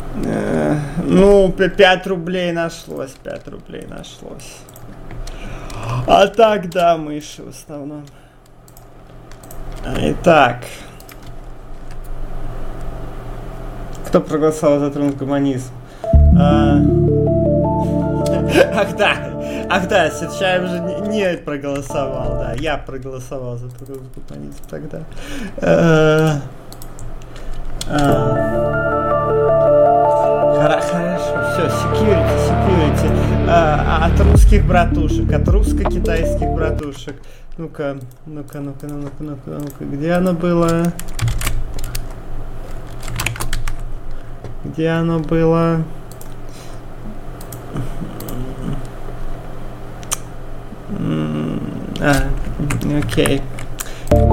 Ну, 5 рублей нашлось, 5 рублей нашлось. А так, да, мыши в основном. Итак. Кто проголосовал за трансгуманизм? Ах да, сейчас уже не проголосовал, да, я проголосовал за трансгуманизм тогда. Хорошо, все, security. От русских братушек, от русско-китайских братушек. Ну-ка, где оно было? Где оно было? Окей.